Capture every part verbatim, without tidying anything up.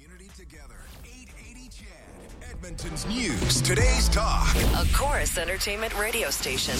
Community together. eight eighty C H E D. Edmonton's news. Today's talk. A Chorus Entertainment radio station.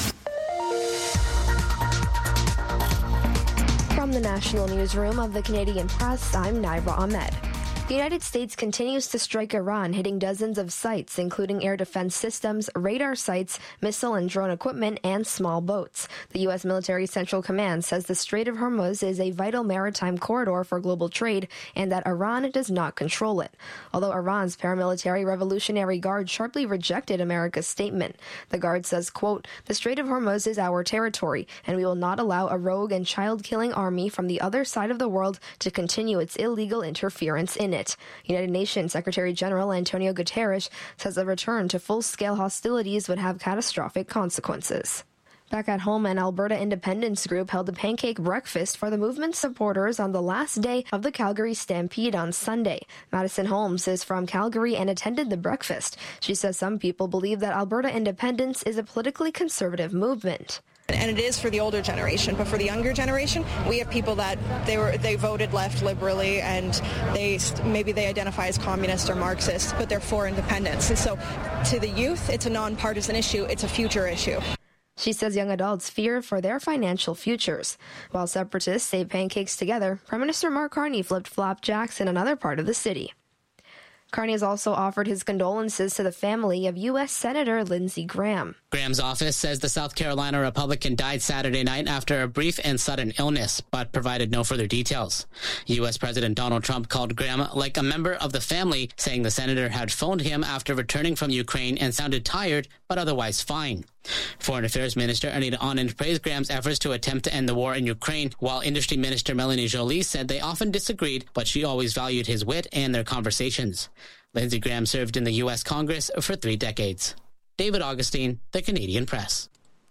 From the National Newsroom of the Canadian Press, I'm Naira Ahmed. The United States continues to strike Iran, hitting dozens of sites, including air defense systems, radar sites, missile and drone equipment, and small boats. The U S Military Central Command says the Strait of Hormuz is a vital maritime corridor for global trade and that Iran does not control it. Although Iran's paramilitary Revolutionary Guard sharply rejected America's statement. The Guard says, quote, "The Strait of Hormuz is our territory, and we will not allow a rogue and child-killing army from the other side of the world to continue its illegal interference in it." United Nations Secretary General Antonio Guterres says a return to full-scale hostilities would have catastrophic consequences. Back at home, an Alberta independence group held a pancake breakfast for the movement's supporters on the last day of the Calgary Stampede on Sunday. Madison Holmes is from Calgary and attended the breakfast. She says some people believe that Alberta independence is a politically conservative movement. And it is for the older generation, but for the younger generation, we have people that they were they voted left liberally, and they maybe they identify as communist or Marxist, but they're for independence. And so, to the youth, it's a nonpartisan issue. It's a future issue. She says young adults fear for their financial futures. While separatists ate pancakes together, Prime Minister Mark Carney flipped flapjacks in another part of the city. Carney has also offered his condolences to the family of U S Senator Lindsey Graham. Graham's office says the South Carolina Republican died Saturday night after a brief and sudden illness, but provided no further details. U S President Donald Trump called Graham like a member of the family, saying the senator had phoned him after returning from Ukraine and sounded tired, but otherwise fine. Foreign Affairs Minister Anita Anand praised Graham's efforts to attempt to end the war in Ukraine, while Industry Minister Melanie Joly said they often disagreed, but she always valued his wit and their conversations. Lindsey Graham served in the U S Congress for three decades. David Augustine, The Canadian Press.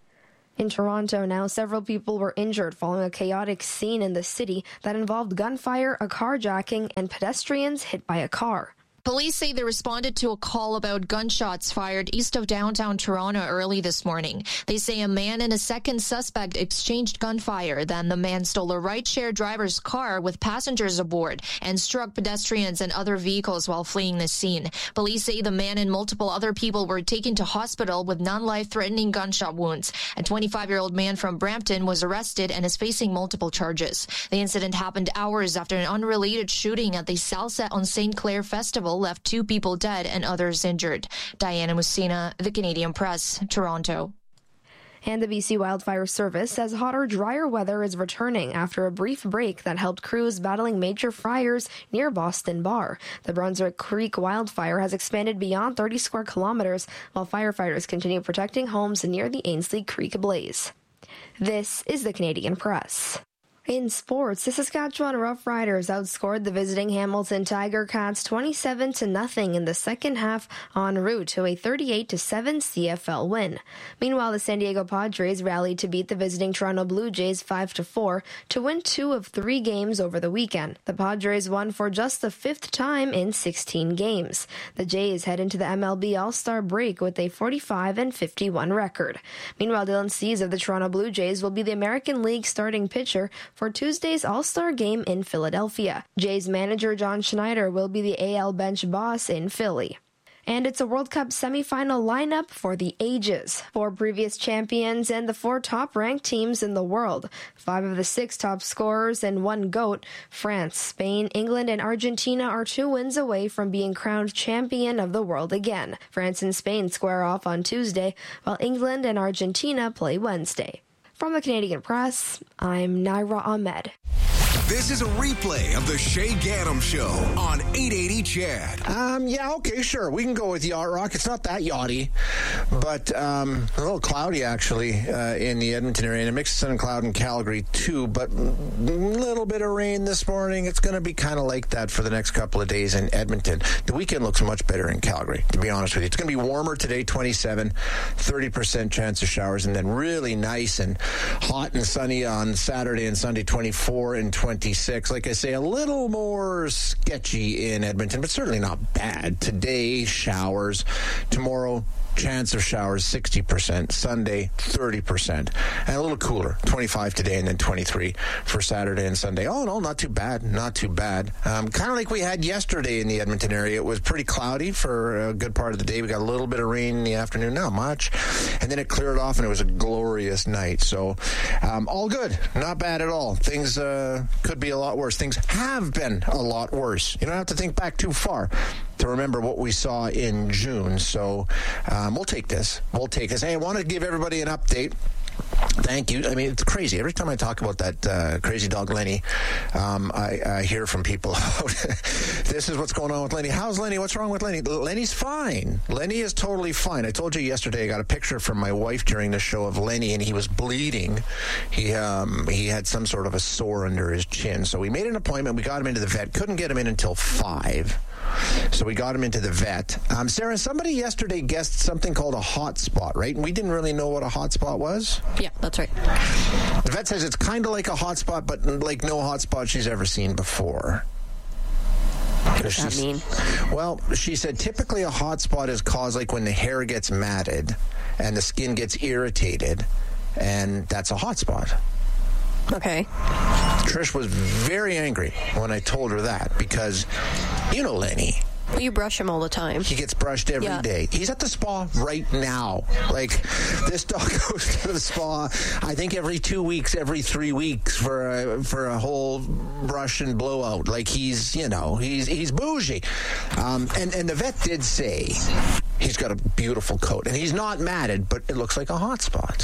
In Toronto now, several people were injured following a chaotic scene in the city that involved gunfire, a carjacking, and pedestrians hit by a car. Police say they responded to a call about gunshots fired east of downtown Toronto early this morning. They say a man and a second suspect exchanged gunfire. Then the man stole a rideshare driver's car with passengers aboard and struck pedestrians and other vehicles while fleeing the scene. Police say the man and multiple other people were taken to hospital with non-life-threatening gunshot wounds. A twenty-five-year-old man from Brampton was arrested and is facing multiple charges. The incident happened hours after an unrelated shooting at the Salsa on Saint Clair Festival left two people dead and others injured. Diana Musina, The Canadian Press, Toronto. And the B C Wildfire Service says hotter, drier weather is returning after a brief break that helped crews battling major fires near Boston Bar. The Brunswick Creek wildfire has expanded beyond thirty square kilometers, while firefighters continue protecting homes near the Ainsley Creek blaze. This is The Canadian Press. In sports, the Saskatchewan Roughriders outscored the visiting Hamilton Tiger Cats twenty-seven to nothing in the second half en route to a thirty-eight to seven C F L win. Meanwhile, the San Diego Padres rallied to beat the visiting Toronto Blue Jays five to four to win two of three games over the weekend. The Padres won for just the fifth time in sixteen games. The Jays head into the M L B All-Star break with a forty-five and fifty-one record. Meanwhile, Dylan Cease of the Toronto Blue Jays will be the American League starting pitcher for Tuesday's All-Star game in Philadelphia. Jays manager John Schneider will be the A L bench boss in Philly. And it's a World Cup semifinal lineup for the ages. Four previous champions and the four top-ranked teams in the world. Five of the six top scorers and one GOAT. France, Spain, England, and Argentina are two wins away from being crowned champion of the world again. France and Spain square off on Tuesday, while England and Argentina play Wednesday. From the Canadian Press, I'm Naira Ahmed. This is a replay of the Shay Gaddam Show on eight eighty C H E D. Um, yeah, okay, sure. We can go with Yacht Rock. It's not that yachty, but um, a little cloudy, actually, uh, in the Edmonton area. And a mix of sun and cloud in Calgary, too, but a little bit of rain this morning. It's going to be kind of like that for the next couple of days in Edmonton. The weekend looks much better in Calgary, to be honest with you. It's going to be warmer today, twenty-seven, thirty percent chance of showers, and then really nice and hot and sunny on Saturday and Sunday, twenty-four and twenty-six. Like I say, a little more sketchy in Edmonton, but certainly not bad. Today, showers. Tomorrow, chance of showers sixty percent. Sunday, thirty percent. And a little cooler, twenty-five today and then twenty-three for Saturday and Sunday. Oh, no, not too bad. Not too bad. Um, kind of like we had yesterday in the Edmonton area. It was pretty cloudy for a good part of the day. We got a little bit of rain in the afternoon, not much. And then it cleared off, and it was a glorious night. So um, all good. Not bad at all. Things uh, could be a lot worse. Things have been a lot worse. You don't have to think back too far to remember what we saw in June. So um, we'll take this. We'll take this. Hey, I want to give everybody an update. Thank you. I mean, it's crazy. Every time I talk about that uh, crazy dog, Lenny, um, I, I hear from people, this is what's going on with Lenny. How's Lenny? What's wrong with Lenny? Lenny's fine. Lenny is totally fine. I told you yesterday I got a picture from my wife during the show of Lenny, and he was bleeding. He um, he had some sort of a sore under his chin. So we made an appointment. We got him into the vet. Couldn't get him in until five. So we got him into the vet. Um, Sarah, somebody yesterday guessed something called a hot spot, right? And we didn't really know what a hot spot was. Yeah, that's right. The vet says it's kind of like a hot spot, but like no hot spot she's ever seen before. What does that mean? Well, she said typically a hot spot is caused like when the hair gets matted and the skin gets irritated, and that's a hot spot. Okay. Trish was very angry when I told her that because, you know, Lenny. Well, you brush him all the time. He gets brushed every yeah. day. He's at the spa right now. Like, this dog goes to the spa, I think every two weeks, every three weeks for a, for a whole brush and blowout. Like, he's, you know, he's he's bougie. Um, and, and the vet did say he's got a beautiful coat. And he's not matted, but it looks like a hot spot.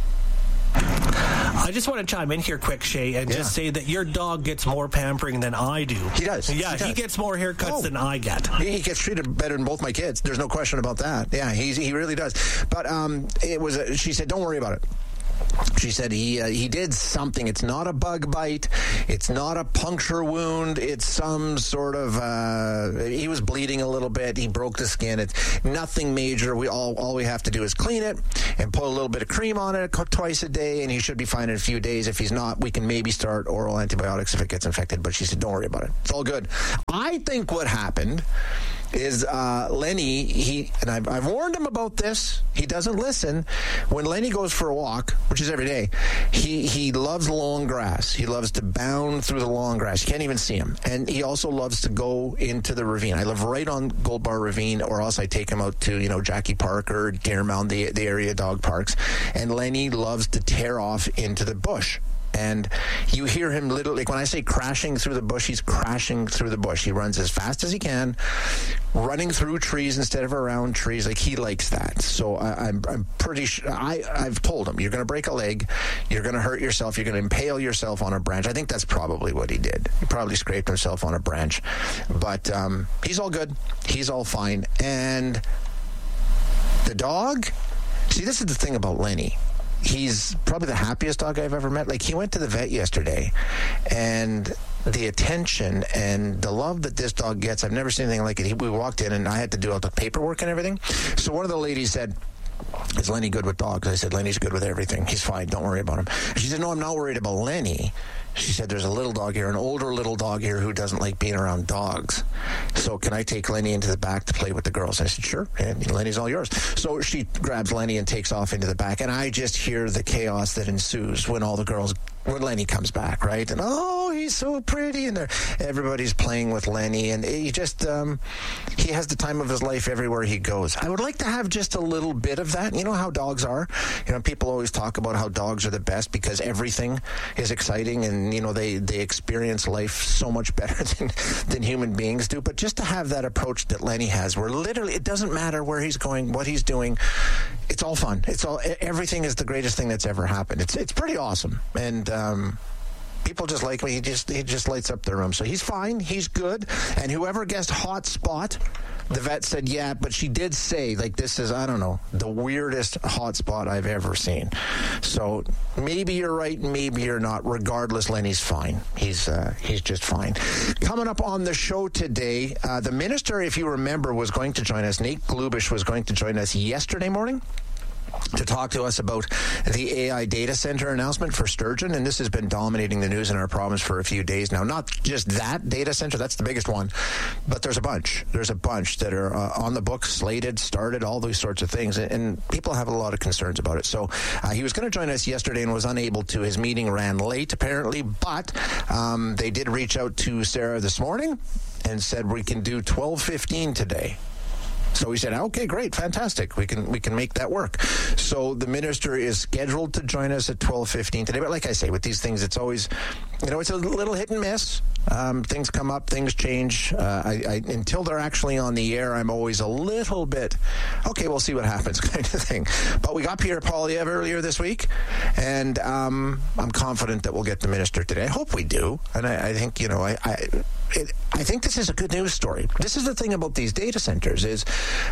I just want to chime in here quick, Shay, and yeah. just say that your dog gets more pampering than I do. He does. Yeah, he, does. he gets more haircuts oh. than I get. He gets treated better than both my kids. There's no question about that. Yeah, he's, he really does. But um, it was. A, she said, "Don't worry about it." She said he uh, he did something. It's not a bug bite. It's not a puncture wound. It's some sort of. Uh, he was bleeding a little bit. He broke the skin. It's nothing major. We all all we have to do is clean it and put a little bit of cream on it twice a day, and he should be fine in a few days. If he's not, we can maybe start oral antibiotics if it gets infected. But she said, "Don't worry about it. It's all good." I think what happened is uh, Lenny, he, and I've, I've warned him about this. He doesn't listen. When Lenny goes for a walk, which is every day, he, he loves long grass. He loves to bound through the long grass. You can't even see him. And he also loves to go into the ravine. I live right on Gold Bar Ravine, or else I take him out to, you know, Jackie Park or Deer Mound, the, the area dog parks. And Lenny loves to tear off into the bush. And you hear him literally, like when I say crashing through the bush, he's crashing through the bush. He runs as fast as he can, running through trees instead of around trees. Like, he likes that. So I, I'm, I'm pretty sure, I, I've told him, you're going to break a leg, you're going to hurt yourself, you're going to impale yourself on a branch. I think that's probably what he did. He probably scraped himself on a branch. But um, he's all good. He's all fine. And the dog, see, this is the thing about Lenny. He's probably the happiest dog I've ever met. Like, he went to the vet yesterday, and the attention and the love that this dog gets, I've never seen anything like it. He, we walked in, and I had to do all the paperwork and everything. So one of the ladies said, "Is Lenny good with dogs?" I said, "Lenny's good with everything. He's fine. Don't worry about him." She said, "No, I'm not worried about Lenny." She said, "There's a little dog here, an older little dog here who doesn't like being around dogs. So can I take Lenny into the back to play with the girls?" I said, "Sure, and Lenny's all yours." So she grabs Lenny and takes off into the back, and I just hear the chaos that ensues when all the girls, when Lenny comes back, right? And, oh, he's so pretty, and everybody's playing with Lenny, and he just, um, he has the time of his life everywhere he goes. I would like to have just a little bit of that. You know how dogs are? You know, people always talk about how dogs are the best because everything is exciting, and you know, they, they experience life so much better than, than human beings do. But just to have that approach that Lenny has, where literally it doesn't matter where he's going, what he's doing, it's all fun. It's all, everything is the greatest thing that's ever happened. It's it's pretty awesome. And um, people just like me. He just he just lights up their room. So he's fine. He's good. And whoever guessed hot spot, the vet said, yeah, but she did say, like, this is, I don't know, the weirdest hot spot I've ever seen. So maybe you're right, maybe you're not. Regardless, Lenny's fine. He's uh, he's just fine. Coming up on the show today, uh, the minister, if you remember, was going to join us. Nate Glubish was going to join us yesterday morning. to talk to us about the A I data center announcement for Sturgeon. And this has been dominating the news in our province for a few days now. Not just that data center, that's the biggest one, but there's a bunch. There's a bunch that are uh, on the books, slated, started, all these sorts of things. And, and people have a lot of concerns about it. So uh, he was going to join us yesterday and was unable to. His meeting ran late, apparently, but um, they did reach out to Sarah this morning and said we can do twelve fifteen today. So we said, okay, great, fantastic. We can we can make that work. So the minister is scheduled to join us at twelve fifteen today. But like I say, with these things, it's always, you know, it's a little hit and miss. Um, things come up, things change. Uh, I, I, until they're actually on the air, I'm always a little bit, okay, we'll see what happens kind of thing. But we got Pierre Poilievre earlier this week, and um, I'm confident that we'll get the minister today. I hope we do. And I, I think, you know, I... I It, I think this is a good news story. This is the thing about these data centers is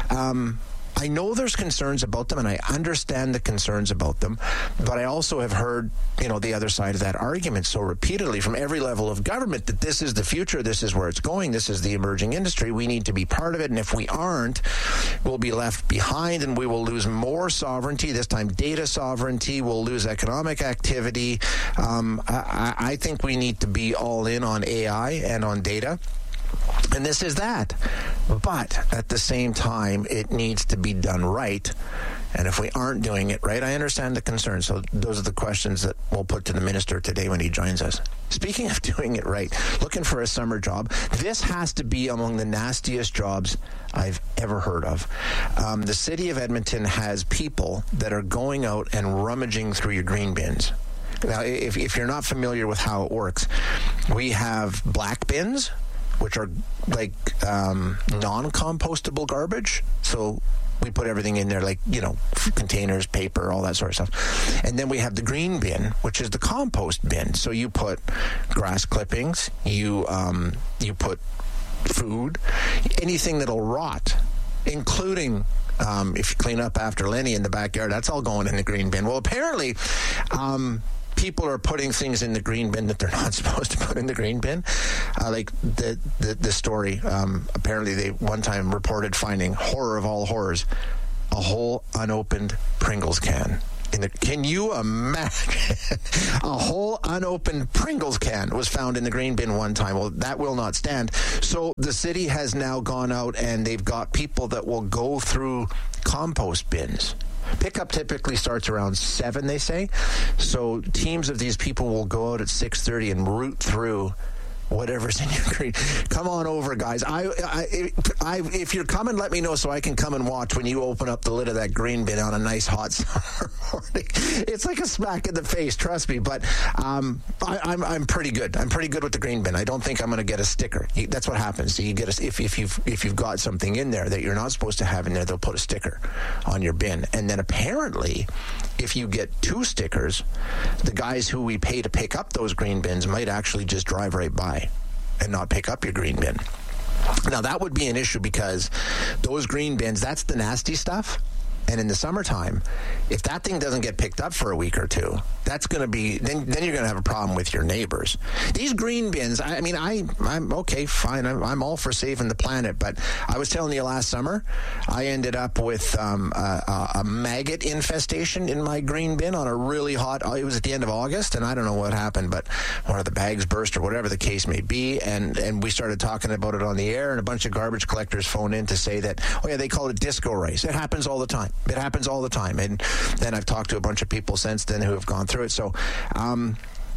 um, I know there's concerns about them, and I understand the concerns about them, but I also have heard, you know, the other side of that argument so repeatedly from every level of government that this is the future, this is where it's going, this is the emerging industry, we need to be part of it, and if we aren't, we'll be left behind and we will lose more sovereignty, this time data sovereignty, we'll lose economic activity. Um, I, I think we need to be all in on A I and on data. And this is that. But at the same time, it needs to be done right. And if we aren't doing it right, I understand the concern. So those are the questions that we'll put to the minister today when he joins us. Speaking of doing it right, looking for a summer job, this has to be among the nastiest jobs I've ever heard of. Um, the city of Edmonton has people that are going out and rummaging through your green bins. Now, if, if you're not familiar with how it works, we have black bins, which are like um, non-compostable garbage. So we put everything in there, like, you know, containers, paper, all that sort of stuff. And then we have the green bin, which is the compost bin. So you put grass clippings, you um, you put food, anything that'll rot, including um, if you clean up after Lenny in the backyard, that's all going in the green bin. Well, apparently... Um, people are putting things in the green bin that they're not supposed to put in the green bin. Uh, like the, the, the story, um, apparently they one time reported finding, horror of all horrors, a whole unopened Pringles can. In the, can you imagine? A whole unopened Pringles can was found in the green bin one time. Well, that will not stand. So the city has now gone out and they've got people that will go through compost bins. Pickup typically starts around seven, they say. So teams of these people will go out at six thirty and root through whatever's in your green. Come on over, guys. I, I, I, if you're coming, let me know so I can come and watch when you open up the lid of that green bin on a nice hot summer morning. It's like a smack in the face, trust me. But um, I, I'm I'm pretty good. I'm pretty good with the green bin. I don't think I'm going to get a sticker. That's what happens. So you get a, if if you've if you've got something in there that you're not supposed to have in there, they'll put a sticker on your bin. And then apparently, if you get two stickers, the guys who we pay to pick up those green bins might actually just drive right by and not pick up your green bin. Now, that would be an issue because those green bins, that's the nasty stuff. And in the summertime, if that thing doesn't get picked up for a week or two, that's going to be, then then you're going to have a problem with your neighbors. These green bins, I, I mean, I, I'm okay, fine. I'm, I'm all for saving the planet. But I was telling you last summer, I ended up with um, a, a maggot infestation in my green bin on a really hot, it was at the end of August, and I don't know what happened, but one of the bags burst or whatever the case may be. And, and we started talking about it on the air, and a bunch of garbage collectors phoned in to say that, oh yeah, they call it disco rice. It happens all the time. It happens all the time. And then I've talked to a bunch of people since then who have gone through it. So um,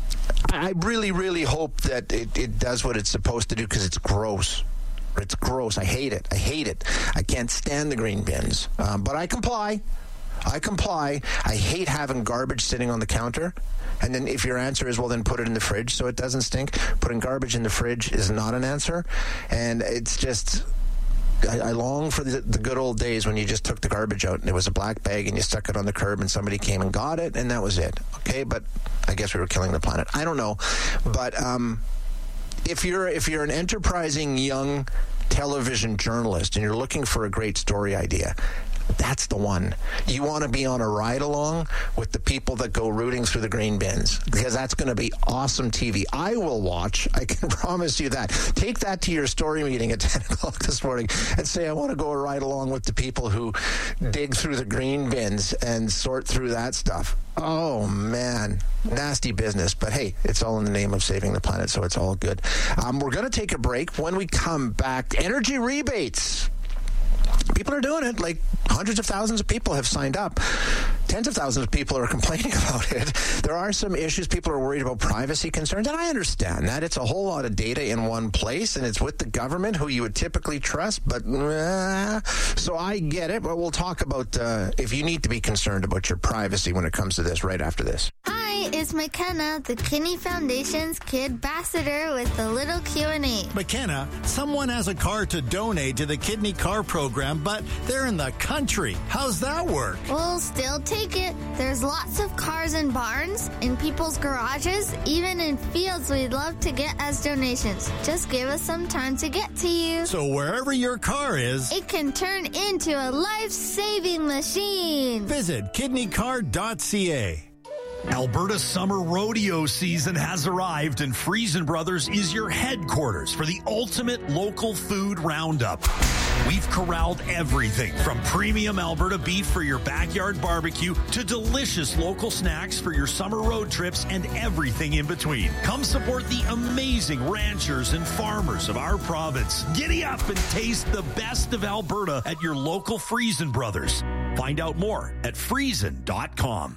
I really, really hope that it, it does what it's supposed to do because it's gross. It's gross. I hate it. I hate it. I can't stand the green bins. Um, but I comply. I comply. I hate having garbage sitting on the counter. And then if your answer is, well, then put it in the fridge so it doesn't stink. Putting garbage in the fridge is not an answer. And it's just... I, I long for the, the good old days when you just took the garbage out and it was a black bag and you stuck it on the curb and somebody came and got it and that was it. Okay, but I guess we were killing the planet. I don't know, but um, if you're if you're an enterprising young television journalist and you're looking for a great story idea, That's the one. You want to be on a ride-along with the people that go rooting through the green bins, because that's going to be awesome T V. I will watch. I can promise you that. Take that to your story meeting at ten o'clock this morning and say, I want to go a ride-along with the people who dig through the green bins and sort through that stuff. Oh, man. Nasty business. But, hey, it's all in the name of saving the planet, so it's all good. Um, we're going to take a break. When we come back, energy rebates. People are doing it. Like hundreds of thousands of people have signed up. Tens of thousands of people are complaining about it. There are some issues. People are worried about privacy concerns, and I understand that. It's a whole lot of data in one place, and it's with the government, who you would typically trust. But uh, so I get it. But we'll talk about uh, if you need to be concerned about your privacy when it comes to this right after this. Hi, it's McKenna, the Kidney Foundation's Kid Ambassador, with a little Q and A. McKenna, someone has a car to donate to the Kidney Car Program, but they're in the country. How's that work? We'll still take it. There's lots of cars in barns, in people's garages, even in fields we'd love to get as donations. Just give us some time to get to you. So wherever your car is, it can turn into a life-saving machine. Visit kidney car dot c a. Alberta's summer rodeo season has arrived, and Friesen Brothers is your headquarters for the ultimate local food roundup. We've corralled everything from premium Alberta beef for your backyard barbecue to delicious local snacks for your summer road trips and everything in between. Come support the amazing ranchers and farmers of our province. Giddy up and taste the best of Alberta at your local Friesen Brothers. Find out more at friesen dot com.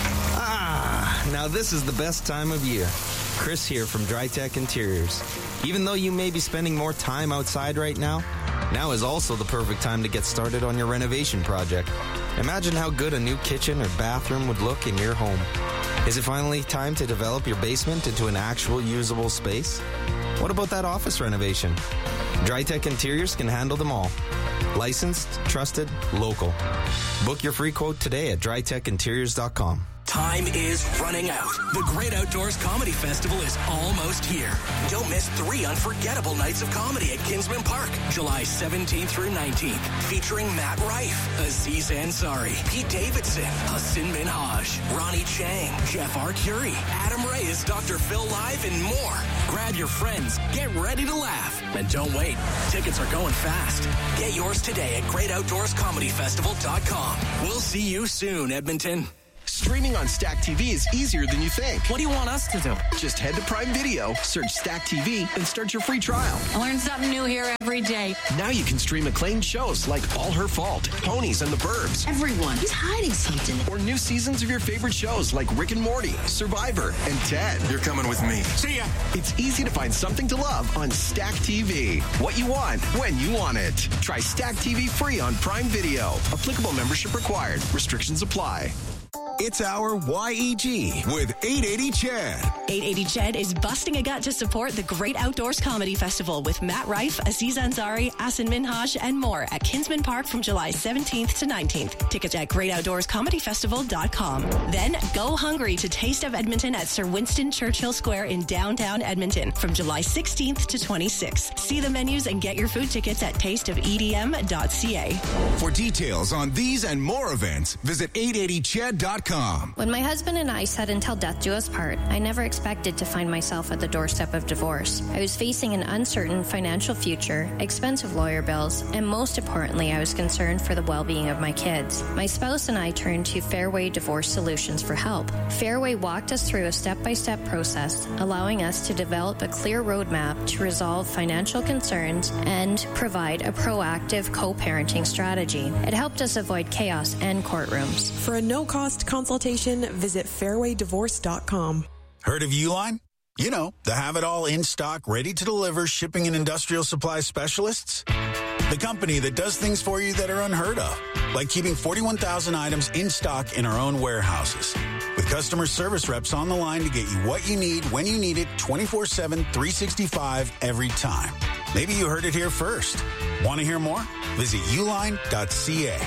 Ah, now this is the best time of year. Chris here from DryTech Interiors. Even though you may be spending more time outside right now, now is also the perfect time to get started on your renovation project. Imagine how good a new kitchen or bathroom would look in your home. Is it finally time to develop your basement into an actual usable space? What about that office renovation? DryTech Interiors can handle them all. Licensed, trusted, local. Book your free quote today at dry tech interiors dot com. Time is running out. The Great Outdoors Comedy Festival is almost here. Don't miss three unforgettable nights of comedy at Kinsman Park, July seventeenth through nineteenth, featuring Matt Rife, Aziz Ansari, Pete Davidson, Hassan Minhaj, Ronnie Chang, Jeff Arcuri, Adam Reyes, Doctor Phil Live, and more. Grab your friends, get ready to laugh, and don't wait. Tickets are going fast. Get yours today at great outdoors comedy festival dot com. We'll see you soon, Edmonton. Streaming on Stack T V is easier than you think. What do you want us to do? Just head to Prime Video, search Stack T V, and start your free trial. I learn something new here every day. Now you can stream acclaimed shows like All Her Fault, Ponies and the Burbs. Everyone is hiding something. Or new seasons of your favorite shows like Rick and Morty, Survivor, and Ted. You're coming with me. See ya. It's easy to find something to love on Stack T V. What you want, when you want it. Try Stack T V free on Prime Video. Applicable membership required. Restrictions apply. It's our Y E G with eight eighty Chad. eight eighty Chad is busting a gut to support the Great Outdoors Comedy Festival with Matt Rife, Aziz Ansari, Hassan Minhaj, and more at Kinsman Park from July seventeenth to nineteenth. Tickets at great outdoors comedy festival dot com. Then go hungry to Taste of Edmonton at Sir Winston Churchill Square in downtown Edmonton from July sixteenth to twenty-sixth. See the menus and get your food tickets at taste of e d m dot c a. For details on these and more events, visit eight eighty chad dot com. When my husband and I said until death do us part, I never expected to find myself at the doorstep of divorce. I was facing an uncertain financial future, expensive lawyer bills, and most importantly, I was concerned for the well-being of my kids. My spouse and I turned to Fairway Divorce Solutions for help. Fairway walked us through a step-by-step process, allowing us to develop a clear roadmap to resolve financial concerns and provide a proactive co-parenting strategy. It helped us avoid chaos and courtrooms. For a no-cost consultation, visit fairway divorce dot com. Heard of Uline? You know, the have-it-all in-stock, ready-to-deliver shipping and industrial supply specialists. The company that does things for you that are unheard of, like keeping forty-one thousand items in stock in our own warehouses. With customer service reps on the line to get you what you need, when you need it, twenty-four seven, three sixty-five, every time. Maybe you heard it here first. Want to hear more? Visit uline dot c a.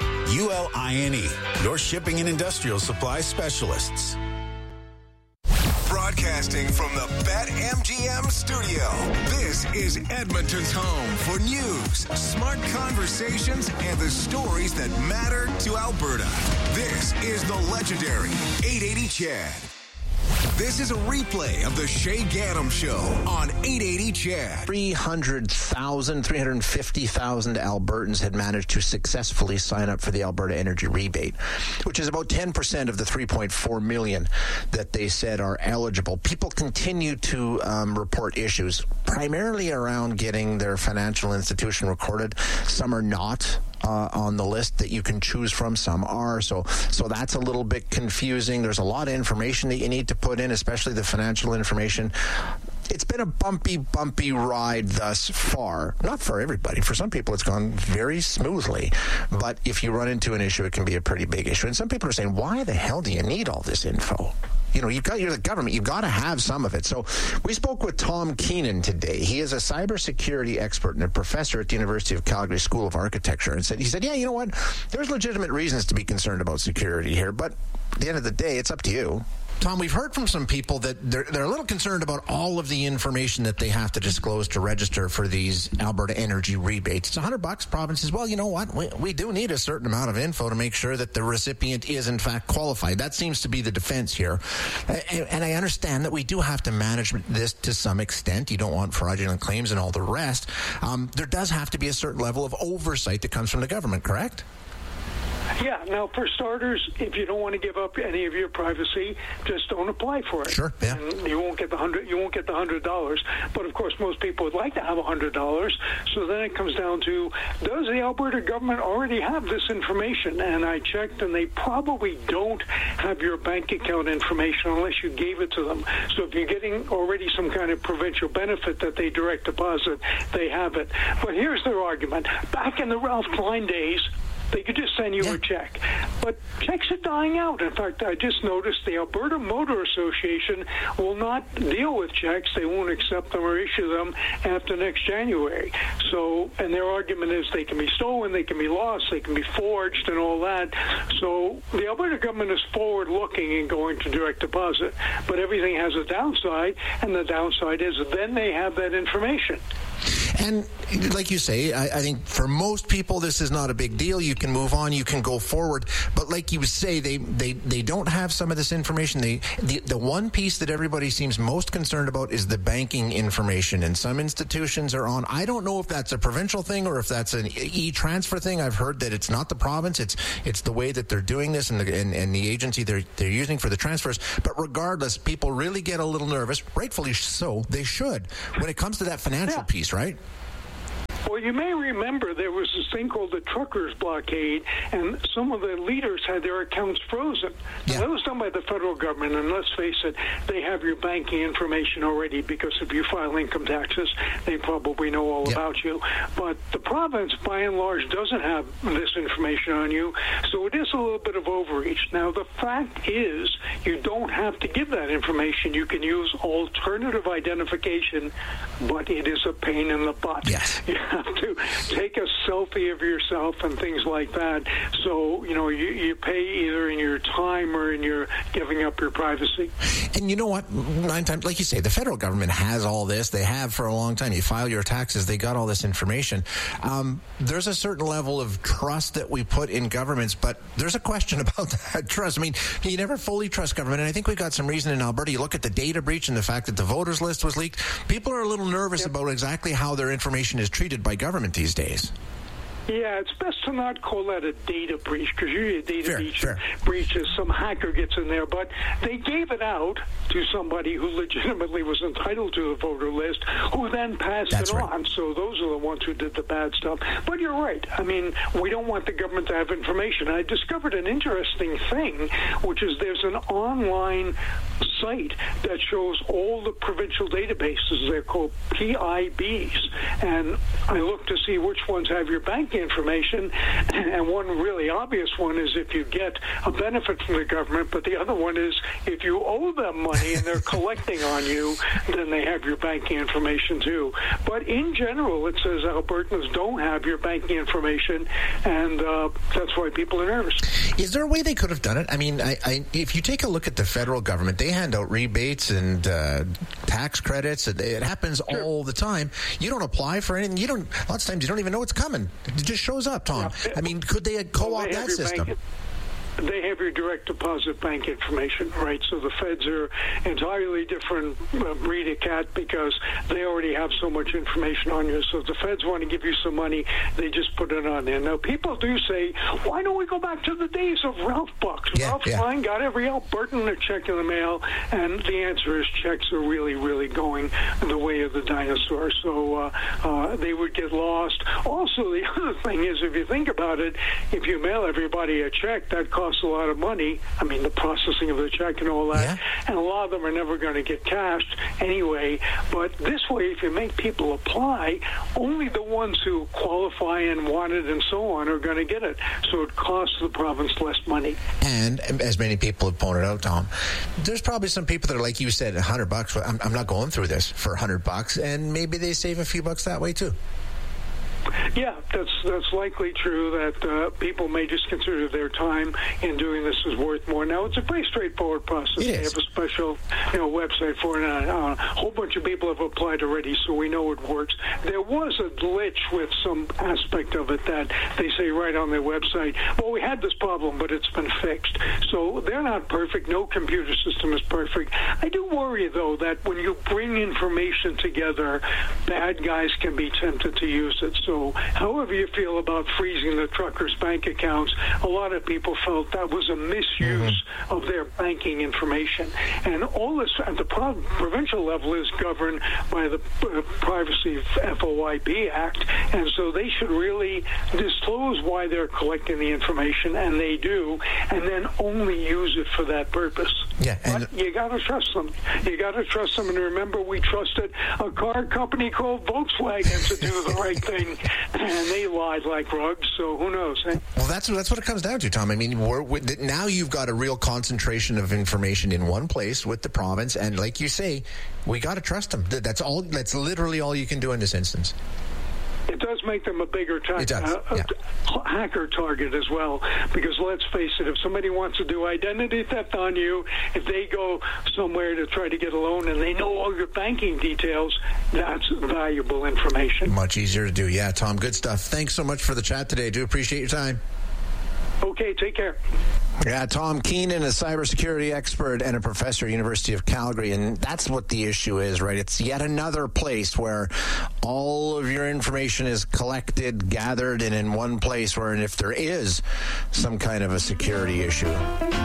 U L I N E, your shipping and industrial supply specialists. Broadcasting from the BetMGM studio, this is Edmonton's home for news, smart conversations, and the stories that matter to Alberta. This is the legendary eight eighty C H E D. This is a replay of the Shay Gaddam Show on eight eighty C H E D. three hundred thousand, three hundred fifty thousand Albertans had managed to successfully sign up for the Alberta Energy Rebate, which is about ten percent of the three point four million that they said are eligible. People continue to um, report issues, primarily around getting their financial institution recorded. Some are not. Uh, on the list that you can choose from. Some are. So so that's a little bit confusing. There's a lot of information that you need to put in, especially the financial information. It's been a bumpy, bumpy ride thus far. Not for everybody. For some people, it's gone very smoothly. But if you run into an issue, it can be a pretty big issue. And some people are saying, why the hell do you need all this info? You know, you've got, you're the government. You've got to have some of it. So we spoke with Tom Keenan today. He is a cybersecurity expert and a professor at the University of Calgary School of Architecture. And said, he said, yeah, you know what? There's legitimate reasons to be concerned about security here. But at the end of the day, it's up to you. Tom, we've heard from some people that they're, they're a little concerned about all of the information that they have to disclose to register for these Alberta Energy Rebates. It's one hundred bucks. Province says, well, you know what? We, we do need a certain amount of info to make sure that the recipient is, in fact, qualified. That seems to be the defense here. And, and I understand that we do have to manage this to some extent. You don't want fraudulent claims and all the rest. Um, there does have to be a certain level of oversight that comes from the government, correct? Yeah. Now, for starters, if you don't want to give up any of your privacy, just don't apply for it. Sure. Yeah. And you won't get the hundred. You won't get the hundred dollars. But of course, most people would like to have a hundred dollars. So then it comes down to: does the Alberta government already have this information? And I checked, and they probably don't have your bank account information unless you gave it to them. So if you're getting already some kind of provincial benefit that they direct deposit, they have it. But here's their argument: back in the Ralph Klein days, they could just send you yeah. a check. But checks are dying out. In fact, I just noticed the Alberta Motor Association will not deal with checks. They won't accept them or issue them after next January. So, and their argument is they can be stolen, they can be lost, they can be forged and all that. So the Alberta government is forward-looking and going to direct deposit. But everything has a downside, and the downside is then they have that information. And like you say, I, I think for most people, this is not a big deal. You can move on, you can go forward. But like you say, they, they, they don't have some of this information. They, the, the one piece that everybody seems most concerned about is the banking information. And some institutions are on. I don't know if that's a provincial thing or if that's an e-transfer thing. I've heard that it's not the province. It's it's the way that they're doing this and the, and, and the agency they're, they're using for the transfers. But regardless, people really get a little nervous, rightfully so. They should, when it comes to that financial yeah. piece, right? Well, you may remember there was this thing called the truckers' blockade, and some of the leaders had their accounts frozen. Yeah. That was done by the federal government, and let's face it, they have your banking information already because if you file income taxes, they probably know all yep. about you. But the province, by and large, doesn't have this information on you, so it is a little bit of overreach. Now, the fact is you don't have to give that information. You can use alternative identification, but it is a pain in the butt. Yes. You have to take a selfie of yourself and things like that. So, you know, you, you pay either in your time or in your giving up your privacy. And you know what? Nine times, like you say, the federal government has all this. They have for a long time. You file your taxes, they got all this information. Um, there's a certain level of trust that we put in governments, but there's a question about that trust. I mean, you never fully trust government, and I think we got some reason in Alberta. You look at the data breach and the fact that the voters list was leaked. People are a little nervous yep. about exactly how their information is treated by government these days. Yeah, it's best to not call that a data breach, because usually a data fair, breach, fair. breach is some hacker gets in there. But they gave it out to somebody who legitimately was entitled to the voter list, who then passed That's it right. on. So those are the ones who did the bad stuff. But you're right. I mean, we don't want the government to have information. I discovered an interesting thing, which is there's an online site that shows all the provincial databases. They're called P I Bs. And I looked to see which ones have your bank information, and one really obvious one is if you get a benefit from the government, but the other one is if you owe them money and they're collecting on you, then they have your banking information too. But in general, it says Albertans don't have your banking information, and uh, that's why people are nervous. Is there a way they could have done it? I mean, I, I, if you take a look at the federal government, they had hand out rebates and uh, tax credits. It, it happens sure. all the time. You don't apply for anything. You don't. Lots of times you don't even know it's coming. It just shows up, Tom. Yeah. I mean, could they co-opt well, they that system? Bank. They have your direct deposit bank information, right? So the feds are entirely different uh, breed of cat because they already have so much information on you. So if the feds want to give you some money, they just put it on there. Now, people do say, why don't we go back to the days of Ralph Bucks? Yeah, Ralph yeah. Klein got every Albertan a check in the mail, and the answer is checks are really, really going the way of the dinosaur. So uh, uh, they would get lost. Also, the other thing is, if you think about it, if you mail everybody a check, that costs a lot of money. I mean, the processing of the check and all that. Yeah. And a lot of them are never going to get cashed anyway. But this way, if you make people apply, only the ones who qualify and want it and so on are going to get it. So it costs the province less money. And as many people have pointed out, Tom, there's probably some people that are, like you said, a hundred bucks. I'm, I'm not going through this for a hundred bucks, and maybe they save a few bucks that way too. Yeah, that's that's likely true that uh, people may just consider their time in doing this is worth more. Now, it's a pretty straightforward process. They have a special you know, website for it. Uh, a whole bunch of people have applied already, so we know it works. There was a glitch with some aspect of it that they say right on their website, well, we had this problem, but it's been fixed. So they're not perfect. No computer system is perfect. I do worry, though, that when you bring information together, bad guys can be tempted to use it. So So however you feel about freezing the truckers' bank accounts, a lot of people felt that was a misuse mm-hmm. of their banking information. And all this at the pro- provincial level is governed by the uh, Privacy F O I B Act, and so they should really disclose why they're collecting the information, and they do, and then only use it for that purpose. Yeah, and but you got to trust them. You got to trust them, and remember, we trusted a car company called Volkswagen to do the right thing. And they lied like rugs, so who knows? Eh? Well, that's that's what it comes down to, Tom. I mean, we're, we're, now you've got a real concentration of information in one place with the province, and like you say, we got to trust them. That's all. That's literally all you can do in this instance. It does make them a bigger tar- uh, yeah. hacker target as well, because let's face it, if somebody wants to do identity theft on you, if they go somewhere to try to get a loan and they know all your banking details, that's valuable information. Much easier to do. Yeah, Tom, good stuff. Thanks so much for the chat today. Do appreciate your time. Okay, take care. Yeah, Tom Keenan, a cybersecurity expert and a professor at University of Calgary, and that's what the issue is, right? It's yet another place where all of your information is collected, gathered, and in one place where, and if there is some kind of a security issue,